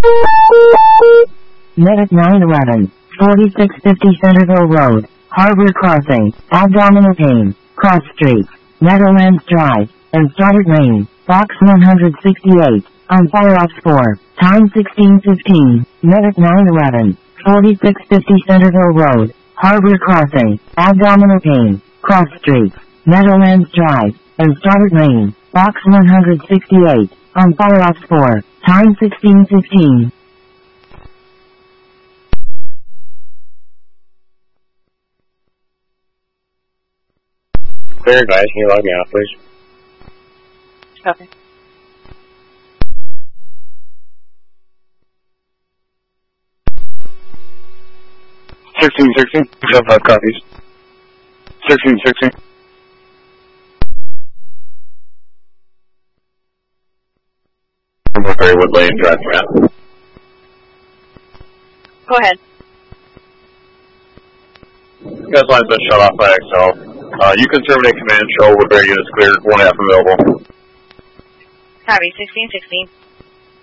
Medic 911, 4650 Centerville Road, Harbor Crossing, abdominal pain, cross streets, Meadowlands Drive, and Stoddard Lane, box 168, on fire ops 4, time 16:15, Medic 911, 4650 Centerville Road, Harbor Crossing, abdominal pain, cross streets, Meadowlands Drive, and Stoddard Lane, box 168, on fire ops 4, time 16:15. Clear, guys. Can you log me out, please? Okay. $16.16. 5 copies. $16.16. Wood Lane Drive, Matt. Go ahead. Gas line's been shut off by XL. You can terminate command, show Woodbury units cleared, 1 half available. Copy, 1616.